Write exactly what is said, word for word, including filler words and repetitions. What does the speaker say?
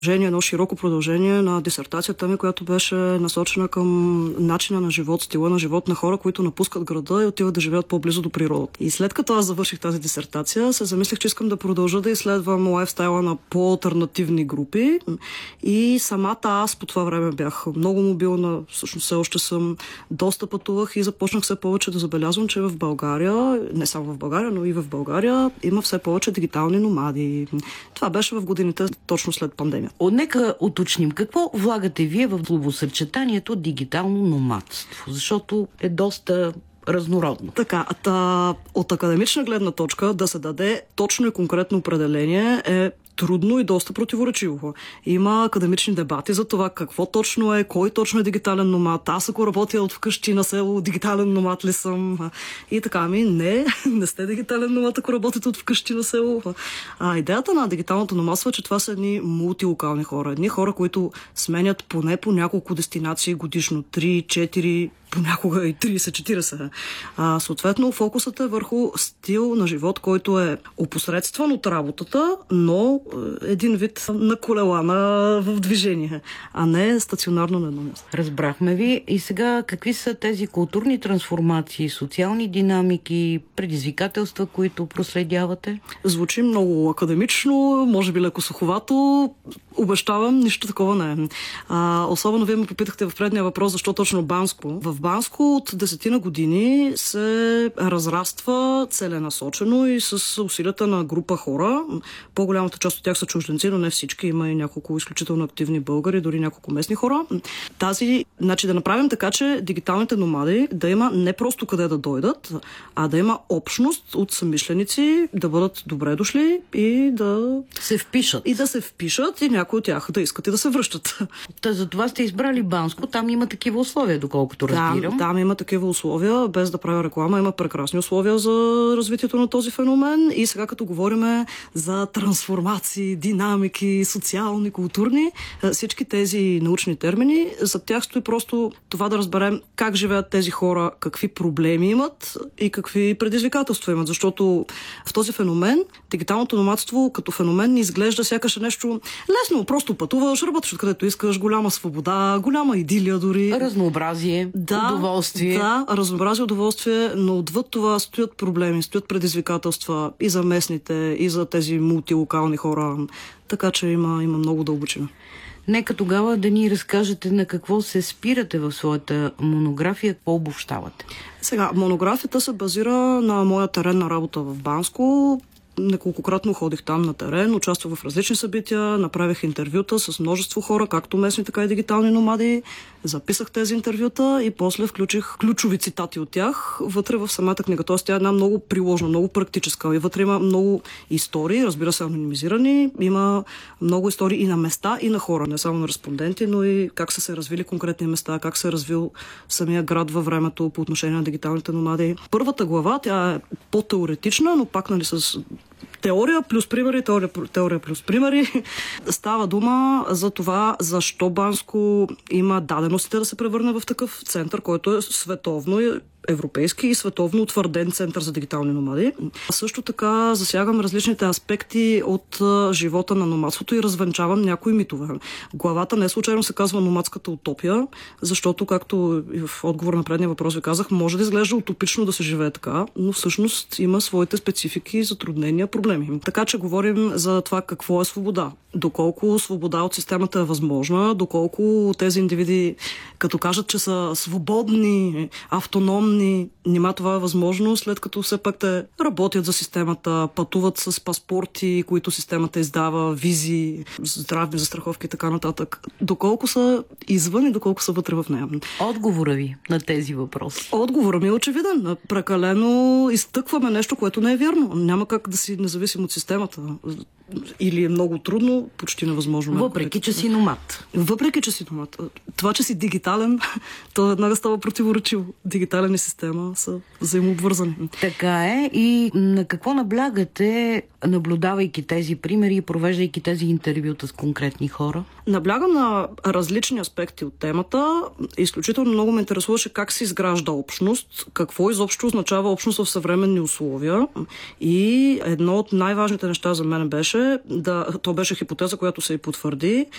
Едно широко продължение на дисертацията ми, която беше насочена към начина на живот, стила на живот на хора, които напускат града и отиват да живеят по-близо до природата. И след като аз завърших тази дисертация, се замислих, че искам да продължа да изследвам лайфстайла на по-алтернативни групи. И самата аз по това време бях много мобилна, всъщност все още съм, доста пътувах и започнах все повече да забелязвам, че в България, не само в България, но и в България има все повече дигитални номади. Това беше в годините точно след пандемия. Нека уточним, какво влагате вие в словосъчетанието дигитално номадство, защото е доста разнородно. Така, та, от академична гледна точка да се даде точно и конкретно определение е трудно и доста противоречиво. Има академични дебати за това какво точно е, кой точно е дигитален номад. Аз ако работя от вкъщи на село, дигитален номад ли съм? И така, ми не, не сте дигитален номад, ако работите от вкъщи на село. А идеята на дигиталното номадство е, че това са едни мултилокални хора. Едни хора, които сменят поне по няколко дестинации годишно. три, четири, понякога и трийсет-четирийсет. А, съответно, фокусът е върху стил на живот, който е опосредстван от работата, но един вид на колела, на, в движение, а не стационарно на едно място. Разбрахме ви. И сега, какви са тези културни трансформации, социални динамики, предизвикателства, които проследявате? Звучи много академично, може би леко суховато. Обещавам, нищо такова не е. А, особено вие ме попитахте в предния въпрос, защо точно Банско. В Банско от десетина години се разраства целенасочено и с усилията на група хора. По-голямата част от тях са чужденци, но не всички. Има и няколко изключително активни българи, дори няколко местни хора. Тази, значи да направим така, че дигиталните номади да има не просто къде да дойдат, а да има общност от съмишленици, да бъдат добре дошли и да се впишат. И да се впишат и някои от тях да искат и да се връщат. Та за това сте избрали Банско. Там има такива условия, доколкото разбирам. Там, там има такива условия, без да правя реклама, има прекрасни условия за развитието на този феномен. И сега като говорим за трансформации, динамики, социални, културни, всички тези научни термини, за тях стои просто това да разберем как живеят тези хора, какви проблеми имат и какви предизвикателства имат. Защото в този феномен, дигиталното номадство като феномен не изглежда сякаш нещо лесно. Просто пътуваш, работиш откъдето искаш, голяма свобода, голяма идилия дори. Разнообразие, да, удоволствие. Да, разнообразие, удоволствие, но отвъд това стоят проблеми, стоят предизвикателства и за местните, и за тези мултилокални хора. Така че има, има много дълбочина. Нека тогава да ни разкажете на какво се спирате в своята монография, какво обобщавате. Сега, монографията се базира на моя теренна работа в Банско. Неколкократно ходих там на терен, участвах в различни събития, направих интервюта с множество хора, както местни, така и дигитални номади. Записах тези интервюта и после включих ключови цитати от тях вътре в самата книга. Тоест тя е една много приложна, много практическа. И вътре има много истории, разбира се, анонимизирани. Има много истории и на места, и на хора. Не само на респонденти, но и как са се развили конкретни места, как се е развил самия град във времето по отношение на дигиталните номади. Първата глава, тя е по-теоретична, но пак нали с теория плюс примери, теория, теория плюс примери. Става дума за това, защо Банско има даденостите да се превърне в такъв център, който е световно и европейски и световно утвърден център за дигитални номади. Също така засягам различните аспекти от а, живота на номадството и развенчавам някои митове. Главата не случайно се казва номадската утопия, защото, както и в отговор на предния въпрос ви казах, може да изглежда утопично да се живее така, но всъщност има своите специфики, затруднения, проблеми. Така че говорим за това какво е свобода. Доколко свобода от системата е възможна, доколко тези индивиди, като кажат, че са свободни, автономни, нима това е възможно, след като все пак те работят за системата, пътуват с паспорти, които системата издава, визи, здравни застраховки и така нататък. Доколко са извън и доколко са вътре в нея. Отговора ви на тези въпроси? Отговора ми е очевиден. Прекалено изтъкваме нещо, което не е вярно. Няма как да си независим от системата. Или е много трудно, почти невъзможно. Въпреки, че си номад. Въпреки, че си номад. Това, че си дигитален, то веднага става противоречиво. Дигитален и система са взаимообвързани. Така е. И на какво наблягате, наблюдавайки тези примери и провеждайки тези интервюта с конкретни хора? Наблягам на различни аспекти от темата. Изключително много ме интересуваше как се изгражда общност, какво изобщо означава общност в съвременни условия. И едно от най-важните неща за мен беше, да, то беше хипотеза, която се и потвърди,